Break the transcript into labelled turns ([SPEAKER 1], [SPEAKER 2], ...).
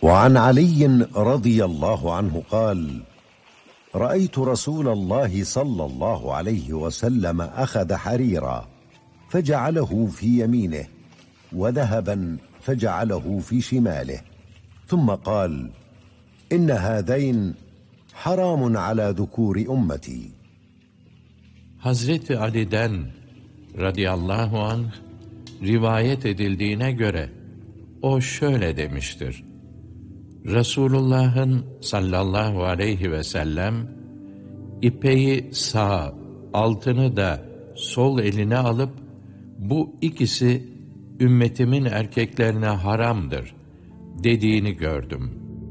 [SPEAKER 1] وعن علي رضي الله عنه قال: رأيت رسول الله صلى الله عليه وسلم أخذ حريرا فجعله في يمينه وذهبا فجعله في شماله ثم قال: إن هذين حرام على ذكور أمتي.
[SPEAKER 2] Hazreti Ali'den radıyallahu anh rivayet edildiğine göre o şöyle demiştir: Resulullah'ın sallallahu aleyhi ve sellem ipeyi sağ, altını da sol eline alıp bu ikisi ümmetimin erkeklerine haramdır dediğini gördüm.